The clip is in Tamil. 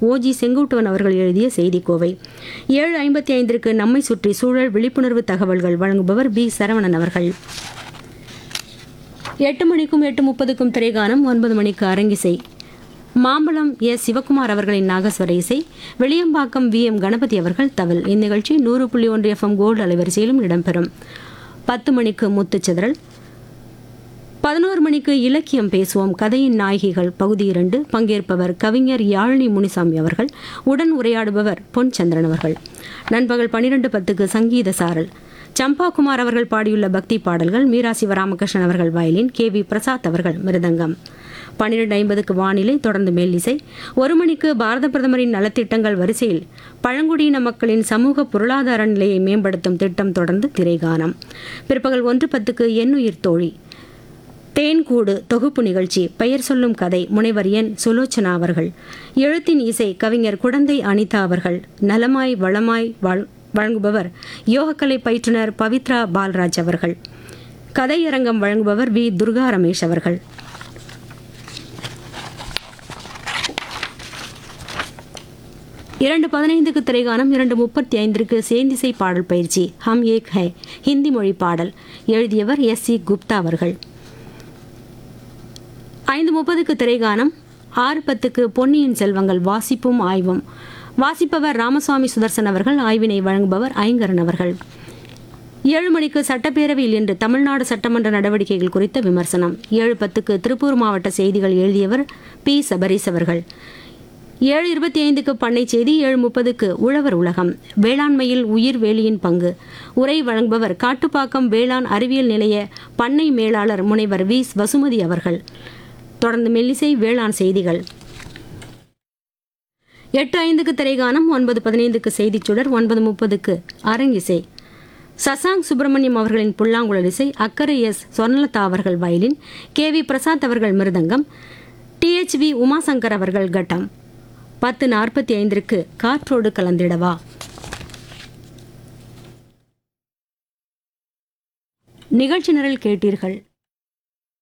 ஓஜி செங்குட்டுவன் அவர்கள் எழுதிய செய்திக்கோவை. 7:55 நம்மை சுற்றி சூழல் விழிப்புணர்வு தகவல்கள் வழங்குபவர் பி சரவணன் அவர்கள். 8 மணிக்கும் 8:30க்கும் திரைகானம். 9 மணிக்கு அரங்கிசை. மாம்பழம் எஸ் சிவகுமார் அவர்களின் நாகஸ்வர இசை, வெளியம்பாக்கம் வி.எம். கணபதி அவர்கள் தவில். இந்நிகழ்ச்சி 100.1 FM கோல்டு அலைவரிசையிலும் இடம்பெறும். 10 மணிக்கு முத்துச்சிதறல். 11 மணிக்கு இலக்கியம் பேசுவோம், கதையின் நாயகிகள் பகுதி 2. பங்கேற்பவர் கவிஞர் யாழினி முனிசாமி அவர்கள். உடன் உரையாடுபவர் பொன்சந்திரன் அவர்கள். நண்பகல் 12:10க்கு சங்கீத சாரல். சம்பாகுமார் அவர்கள் பாடியுள்ள பக்தி பாடல்கள். மீரா சிவராமகிருஷ்ணன் அவர்கள் வயலின், கே.வி. பிரசாத் அவர்கள் மிருதங்கம். 12:50க்கு வானிலை, தொடர்ந்து மெல்லிசை. 1 மணிக்கு பாரத பிரதமரின் நலத்திட்டங்கள் வரிசையில் பழங்குடியின மக்களின் சமூக பொருளாதார நிலையை மேம்படுத்தும் திட்டம், தொடர்ந்து திரைகானம். பிற்பகல் 1:10க்கு எண்ணுயிர் தோழி தேன்கூடு தொகுப்பு நிகழ்ச்சி. பெயர் சொல்லும் கதை, முனைவர் என் சுலோச்சனா அவர்கள். எழுத்தின் இசை, கவிஞர் குடந்தை அனிதா அவர்கள். நலமாய் வளமாய் வழங்குபவர் யோகக்கலை பயிற்றுனர் பவித்ரா பால்ராஜ் அவர்கள். கதையரங்கம் வழங்குபவர் வி துர்கா ரமேஷ் அவர்கள். 2:15க்கு திரைகானம். 2:35க்கு சேந்திசை பாடல் பயிற்சி. ஹம் ஏக் ஹை, ஹிந்தி மொழி பாடல். எழுதியவர் எஸ்.சி. குப்தா அவர்கள். 5:30க்கு திரைகானம். 6:10க்கு பொன்னியின் செல்வங்கள் வாசிப்பும் ஆய்வும். வாசிப்பவர் ராமசுவாமி சுதர்சன் அவர்கள். ஆய்வினை வழங்குபவர் ஐங்கரன் அவர்கள். 7 மணிக்கு சட்டப்பேரவையில் இன்று தமிழ்நாடு சட்டமன்ற நடவடிக்கைகள் குறித்த விமர்சனம். 7:10க்கு திருப்பூர் மாவட்ட செய்திகள். எழுதியவர் பி சபரீஸ் அவர்கள். 7:25க்கு பண்ணை செய்தி. 7:30க்கு உழவர் உலகம், வேளாண்மையில் உயிர் வேலியின் பங்கு. உரை வழங்குபவர் காட்டுப்பாக்கம் வேளாண் அறிவியல் நிலைய பண்ணை மேலாளர் முனைவர் வி வசுமதி அவர்கள். தொடர்ந்து மெல்லிசை, வேளாண் செய்திகள். 8:05க்கு திரைகானம். 9:15க்கு செய்திச்சுடர். 9:30க்கு அரங்கிசை. சசாங் சுப்பிரமணியம் அவர்களின் புல்லாங்குழல் இசை. அக்கரை எஸ் சொர்ணலதா அவர்கள் வயலின், கே.வி. பிரசாத் அவர்கள் மிருதங்கம், டி.எச்.வி. உமாசங்கர் அவர்கள் கட்டம். 10:45க்கு காற்றோடு கலந்திடவா. நிகழ்ச்சி நிரல் கேட்டீர்கள்.